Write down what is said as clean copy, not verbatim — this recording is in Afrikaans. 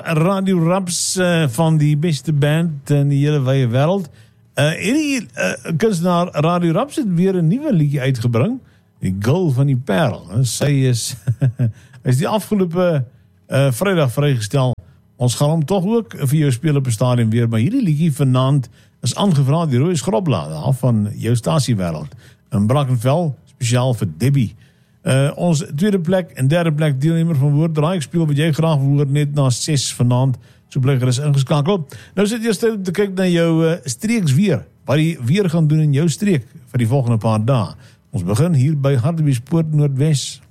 Radio Raps van die beste band in die hele wye wêreld. Hierdie kunstenaar Radio Raps het weer 'n nuwe liedjie uitgebring. Die Girl van die Parel. Sy is die afgelope Vrydag vrygestel. Ons gaan hom tog ook vir jou speel op 'n stadium weer, maar hierdie liedjie vanaand is aangevra deur Roy Schrobla daar van jou stasiewêreld in Brackenfell, spesiaal vir Debbie. Ons tweede plek en derde plek deelnemer van Woorddraai. Ek speel wat jy graag wil hoor net na 6 vanaand. So bly gerus ingeskakel. Nou sit eers tyd om te kyk na jou streeksweer. Wat die weer gaan doen in jou streek vir die volgende paar dae. Ons begin hier by Hartbeespoort Noordwes.